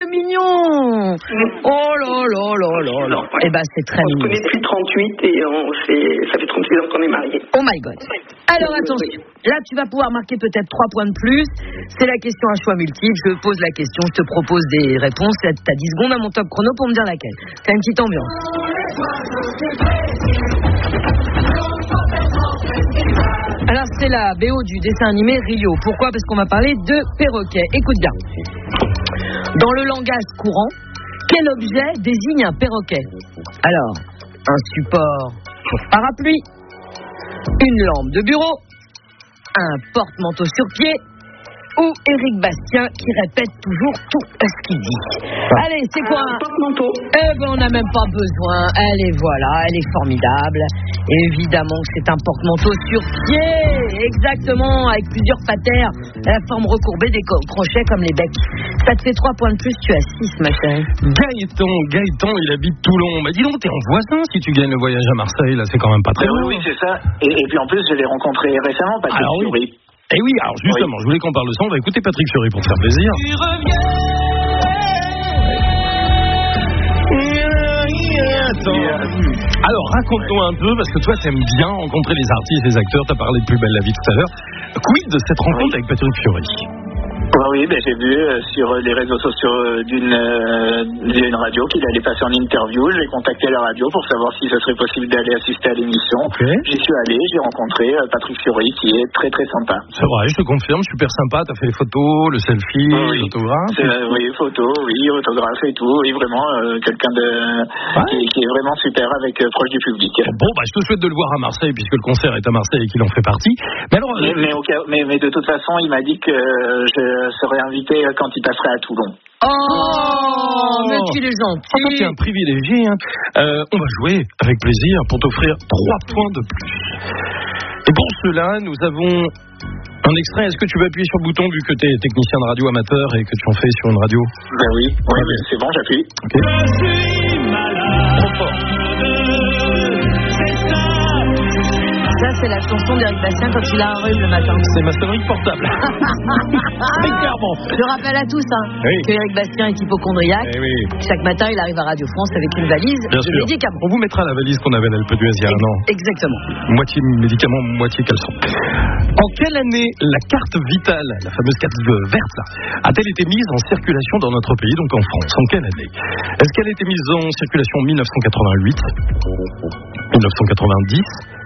mignon. Oh là là là là là. Ouais. Eh ben, c'est très mignon. On se connaît depuis 38 et ça fait 36 ans qu'on est mariés. Oh my God. Alors attention, là tu vas pouvoir marquer peut-être 3 points de plus. C'est la question à choix multiple. Je pose la question, je te propose des réponses. T'as 10 secondes à mon top chrono pour me dire laquelle. T'as une petite ambiance. Alors c'est la BO du dessin animé Rio. Pourquoi ? Parce qu'on va parler de perroquet. Écoute bien. Dans le langage courant, quel objet désigne un perroquet ? Alors, un support pour parapluie, une lampe de bureau, un porte-manteau sur pied ou Éric Bastien qui répète toujours tout ce qu'il dit. Allez, c'est quoi un porte-manteau? Eh ben, on n'a même pas besoin. Elle est formidable. Et évidemment, c'est un porte-manteau sur pied, exactement, avec plusieurs patères, à la forme recourbée des crochets comme les becs. Ça te fait 3 points de plus, tu as 6, ma chérie. Gaëtan, il habite Toulon. Bah dis donc, t'es en voisin si tu gagnes le voyage à Marseille, là, c'est quand même pas très loin. Oui, c'est ça. Et puis en plus, je l'ai rencontré récemment, Patrick Fiori. Eh oui, alors justement, je voulais qu'on parle de ça. On va écouter Patrick Fiori pour te faire plaisir. Alors, raconte-nous un peu, parce que toi, t'aimes bien rencontrer les artistes, les acteurs. T'as parlé de Plus belle la vie tout à l'heure. Quid de cette rencontre avec Patrick Fiori? Oui, j'ai vu sur les réseaux sociaux d'une radio qu'il allait passer en interview. J'ai contacté la radio pour savoir si ce serait possible d'aller assister à l'émission. Okay. J'y suis allé, j'ai rencontré Patrick Fiori qui est très très sympa. C'est vrai, je te confirme, super sympa. T'as fait les photos, le selfie, l'autographe. Oui, photos, autographe et tout. Oui, vraiment quelqu'un qui est vraiment super avec proche du public. Bon, je te souhaite de le voir à Marseille puisque le concert est à Marseille et qu'il en fait partie. Mais alors, mais de toute façon, il m'a dit que je serai invité quand il passerait à Toulon. Oh, mais tu es gentil. En fait, c'est un privilégié. On va jouer avec plaisir pour t'offrir 3 points de plus. Et pour cela, nous avons un extrait. Est-ce que tu veux appuyer sur le bouton vu que tu es technicien de radio amateur et que tu en fais sur une radio? Ben oui, c'est bon, j'appuie. Okay. Je suis malade. Trop fort. Ça, c'est la chanson d'Éric Bastien quand il a un rhume le matin. C'est ma sonnerie portable. Très clairement. Je rappelle à tous que Éric Bastien est hypochondriaque. Chaque matin, il arrive à Radio France avec une valise de médicaments. On vous mettra la valise qu'on avait à l'Alpe d'Huez il y a un an. Exactement. Moitié médicaments, moitié caleçon. En quelle année la carte vitale, la fameuse carte verte, a-t-elle été mise en circulation dans notre pays, donc en France? En quelle année? Est-ce qu'elle a été mise en circulation en 1988, 1990,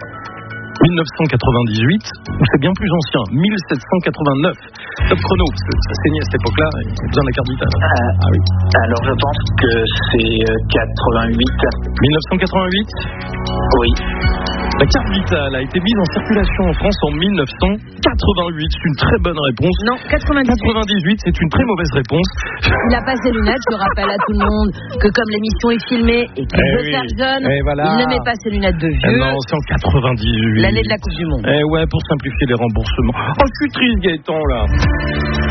1998 ou c'est bien plus ancien, 1789? Top chrono, parce que ça saignait à cette époque-là, il y a besoin de la carte vitale. Alors je pense que c'est 88. 1988? Oui. La carte vitale a été mise en circulation en France en 1988. C'est une très bonne réponse. Non, 98. 98, c'est une très mauvaise réponse. Il a pas ses lunettes. Je rappelle à tout le monde que comme l'émission est filmée et qu'il veut faire jeune, il ne met pas ses lunettes de vieux. Non, c'est en 98. L'année de la Coupe du Monde. Pour simplifier les remboursements. Oh, je suis triste, Gaëtan, là.